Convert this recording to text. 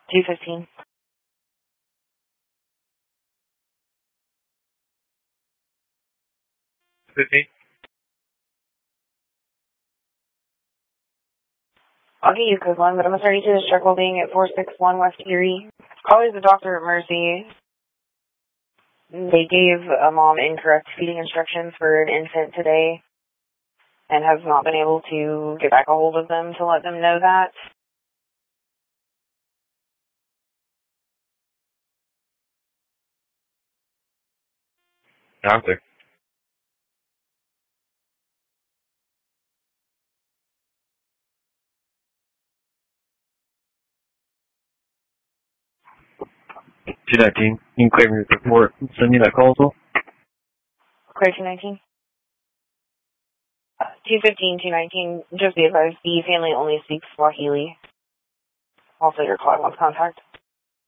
215. I'll get you a good one, but I'm going to start you to the check being at 461 West Erie. Always the doctor at Mercy. They gave a mom incorrect feeding instructions for an infant today and have not been able to get back a hold of them to let them know that. Doctor. $219. You can claim your report and send me that call as well. Clear 219. 215, 219. Just be advised, the family only speaks Swahili. Also, your client wants contact.